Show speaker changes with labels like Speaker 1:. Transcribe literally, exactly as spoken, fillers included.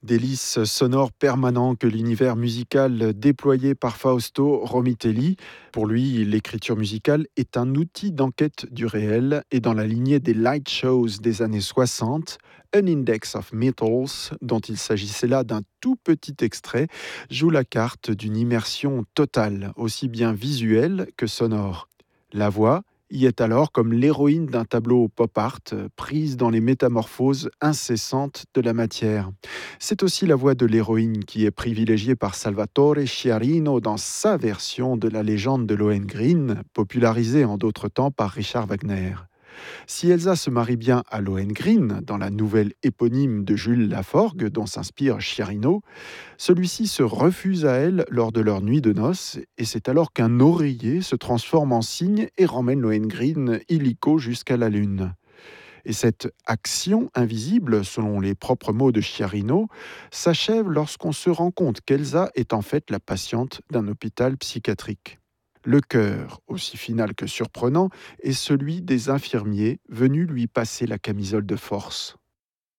Speaker 1: Délice sonore permanent que l'univers musical déployé par Fausto Romitelli. Pour lui, l'écriture musicale est un outil d'enquête du réel et dans la lignée des light shows des années soixante, An Index of Metals, dont il s'agissait là d'un tout petit extrait, joue la carte d'une immersion totale, aussi bien visuelle que sonore. La voix y est alors comme l'héroïne d'un tableau pop art, prise dans les métamorphoses incessantes de la matière. C'est aussi la voix de l'héroïne qui est privilégiée par Salvatore Sciarrino dans sa version de la légende de Lohengrin, popularisée en d'autres temps par Richard Wagner. Si Elsa se marie bien à Lohengrin, dans la nouvelle éponyme de Jules Laforgue dont s'inspire Sciarrino, celui-ci se refuse à elle lors de leur nuit de noces, et c'est alors qu'un oreiller se transforme en cygne et ramène Lohengrin illico jusqu'à la lune. Et cette action invisible, selon les propres mots de Sciarrino, s'achève lorsqu'on se rend compte qu'Elsa est en fait la patiente d'un hôpital psychiatrique. Le cœur, aussi final que surprenant, est celui des infirmiers venus lui passer la camisole de force.